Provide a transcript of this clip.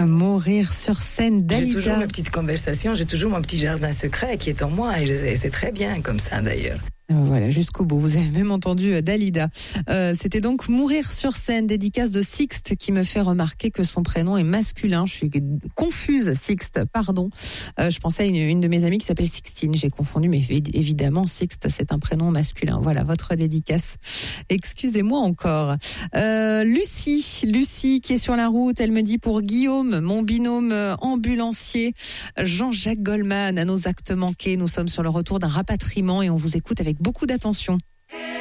Mourir sur scène, Dalida. J'ai toujours mes petites conversations, j'ai toujours mon petit jardin secret qui est en moi et c'est très bien comme ça d'ailleurs. Voilà, jusqu'au bout. Vous avez même entendu Dalida. C'était donc Mourir sur scène, dédicace de Sixte qui me fait remarquer que son prénom est masculin. Je suis confuse, Sixte, pardon. Je pensais à une de mes amies qui s'appelle Sixtine. J'ai confondu, mais évidemment, Sixte, c'est un prénom masculin. Voilà, votre dédicace. Excusez-moi encore. Lucie qui est sur la route, elle me dit pour Guillaume, mon binôme ambulancier, Jean-Jacques Goldman, à nos actes manqués. Nous sommes sur le retour d'un rapatriement et on vous écoute avec beaucoup d'attention.